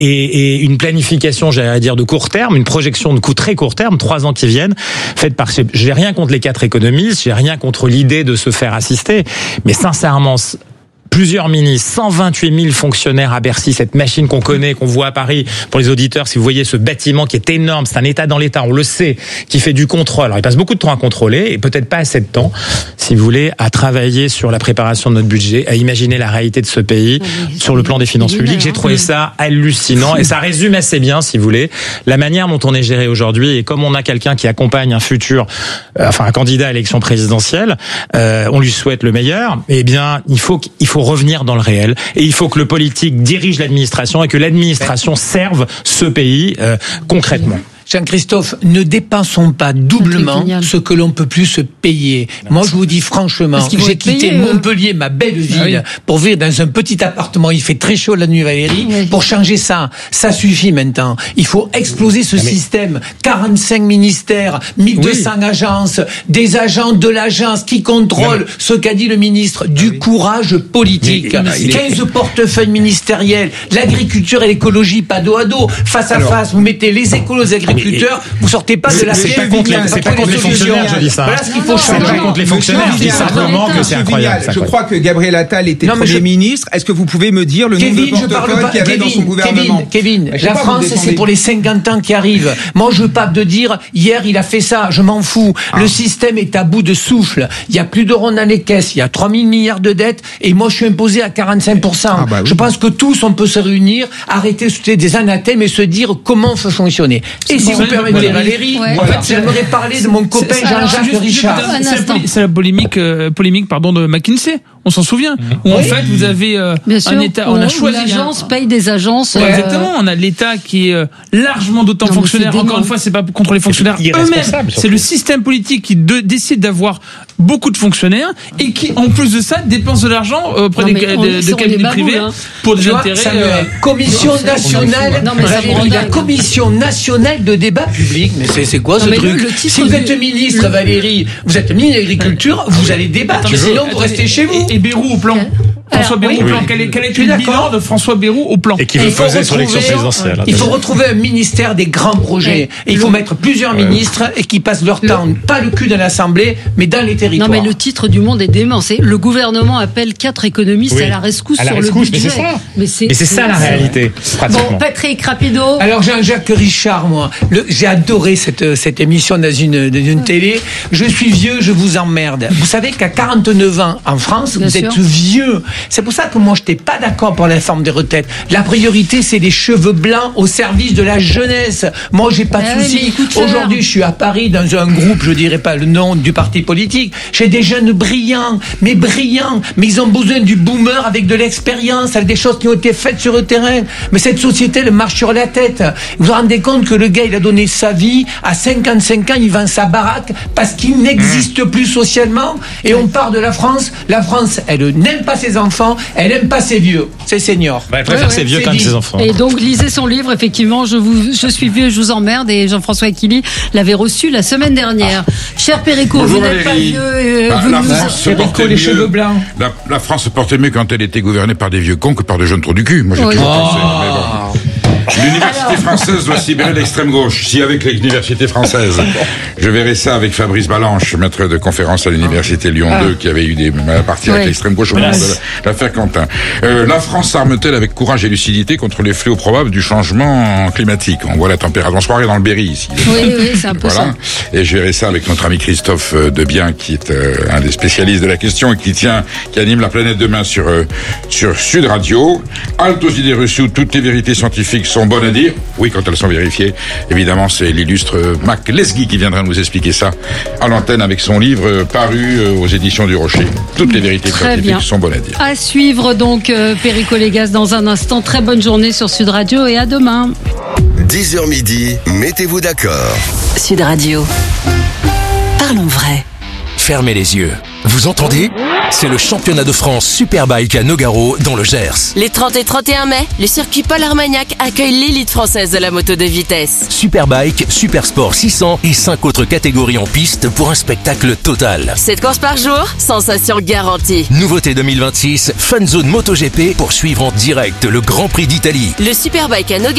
et une planification, j'allais dire, de court terme, une projection de coût très court terme, 3 ans qui viennent, faite par... J'ai rien contre les 4 économistes, j'ai rien contre l'idée de se faire assister, mais sincèrement... Plusieurs ministres, 128 000 fonctionnaires à Bercy, cette machine qu'on connaît, qu'on voit à Paris. Pour les auditeurs, si vous voyez ce bâtiment qui est énorme, c'est un État dans l'État, on le sait, qui fait du contrôle. Alors, il passe beaucoup de temps à contrôler et peut-être pas assez de temps, si vous voulez, à travailler sur la préparation de notre budget, à imaginer la réalité de ce pays sur le plan des finances publiques. J'ai trouvé ça hallucinant et ça résume assez bien, si vous voulez, la manière dont on est géré aujourd'hui. Et comme on a quelqu'un qui accompagne un futur, un candidat à l'élection présidentielle, on lui souhaite le meilleur. Eh bien, il faut revenir dans le réel et il faut que le politique dirige l'administration et que l'administration serve ce pays concrètement. Jean-Christophe, ne dépensons pas doublement ce que l'on peut plus se payer. Moi, je vous dis franchement, j'ai quitté Montpellier, ma belle ville, pour vivre dans un petit appartement. Il fait très chaud la nuit, Valérie. Pour changer ça suffit maintenant. Il faut exploser ce système. 45 ministères, 1200 agences, des agents de l'agence qui contrôlent ce qu'a dit le ministre. Du courage politique. 15 portefeuilles ministériels. L'agriculture et l'écologie, pas dos à dos. Face à face, vous mettez les écolos et agriculteurs. Vous sortez pas de la c'est pas contre les fonctionnaires, je dis ça. Voilà ce qu'il faut changer. C'est pas contre les fonctionnaires, je dis simplement que c'est incroyable. Je crois que Gabriel Attal était Premier ministre. Est-ce que vous pouvez me dire le nombre de portefeuilles qu'il y avait dans son gouvernement? Kevin, la France, c'est pour les 50 ans qui arrivent. Moi, je veux pas te dire, hier, il a fait ça, je m'en fous. Le système est à bout de souffle. Il y a plus de ronds dans les caisses, il y a 3 000 milliards de dettes, et moi, je suis imposé à 45%. Je pense que tous, on peut se réunir, arrêter de souhaiter des anathèmes et se dire comment on peut fonctionner. Et si vous permettez, Valérie, en fait, j'aimerais parler de mon copain Jean-Jacques Richard. C'est la polémique de McKinsey. On s'en souvient. Où en fait, vous avez un État, on a choisi l'agence paye des agences. Exactement. On a l'État qui est largement dotant fonctionnaires. Encore une fois, c'est pas contre les fonctionnaires eux-mêmes. C'est le système politique qui décide d'avoir beaucoup de fonctionnaires et qui, en plus de ça, dépense de l'argent auprès de cabinets privés pour des intérêts. Commission nationale. La commission nationale de débat public. Mais c'est quoi ce truc? Si vous êtes ministre, Valérie, vous êtes ministre de l'Agriculture, vous allez débattre. Sinon, vous restez chez vous. Et Bayrou au plan. François Bayrou au plan. Quel est le bilan de François Bayrou au plan? Et qui veut poser sur l'élection présidentielle. Il faut retrouver un ministère des grands projets. Et il faut mettre plusieurs ministres et qui passent leur temps, pas le cul de l'Assemblée, mais dans les territoires. Non, mais le titre du Monde est dément. Le gouvernement appelle 4 économistes à la rescousse sur le budget. Mais c'est ça la réalité. Bon, Patrick, rapido. Alors Jean-Jacques Richard, moi, j'ai adoré cette émission dans une télé. Je suis vieux, je vous emmerde. Vous savez qu'à 49 ans en France, vous êtes vieux. C'est pour ça que moi, je n'étais pas d'accord pour la réforme des retraites. La priorité, c'est les cheveux blancs au service de la jeunesse. Moi, j'ai pas de souci. Aujourd'hui, je suis à Paris dans un groupe, je dirais pas le nom du parti politique. J'ai des jeunes brillants, mais ils ont besoin du boomer avec de l'expérience, avec des choses qui ont été faites sur le terrain. Mais cette société, elle marche sur la tête. Vous vous rendez compte que le gars, il a donné sa vie, à 55 ans, il vend sa baraque parce qu'il n'existe plus socialement. Et on part de la France. La France, elle n'aime pas ses enfants, elle n'aime pas ses vieux, ses seniors. Elle préfère ses vieux quand même ses enfants. Et donc, lisez son livre, effectivement, je suis vieux, je vous emmerde, et Jean-François Aquili l'avait reçu la semaine dernière. Cher Perico, vous n'êtes pas vieux, Perico, les cheveux blancs. La France se portait mieux quand elle était gouvernée par des vieux cons que par des jeunes trous du cul. Moi, j'ai toujours pensé. Mais bon. L'université française doit libérer l'extrême gauche. Si avec l'université française, je verrai ça avec Fabrice Balanche, maître de conférence à l'université Lyon 2, qui avait eu des parties avec l'extrême gauche au moment de l'affaire Quentin. La France s'arme-t-elle avec courage et lucidité contre les fléaux probables du changement climatique? On voit la température. On se croirait dans le Berry ici. Oui, c'est un peu ça. Et je verrai ça avec notre ami Christophe Debien, qui est un des spécialistes de la question et qui anime La Planète Demain sur Sud Radio. Halte aux idées reçues, toutes les vérités scientifiques sont bonnes à dire. Oui, quand elles sont vérifiées. Évidemment, c'est l'illustre Mac Lesguy qui viendra nous expliquer ça à l'antenne avec son livre paru aux éditions du Rocher. Toutes les vérités scientifiques sont bonnes à dire. À suivre donc Perico Légas dans un instant. Très bonne journée sur Sud Radio et à demain. 10h midi, mettez-vous d'accord. Sud Radio. Parlons vrai. Fermez les yeux. Vous entendez? C'est le championnat de France Superbike à Nogaro dans le Gers. Les 30 et 31 mai, le circuit Paul Armagnac accueille l'élite française de la moto de vitesse. Superbike, Supersport 600 et 5 autres catégories en piste pour un spectacle total. 7 courses par jour, sensation garantie. Nouveauté 2026, Fun Zone MotoGP pour suivre en direct le Grand Prix d'Italie. Le Superbike à Nogaro.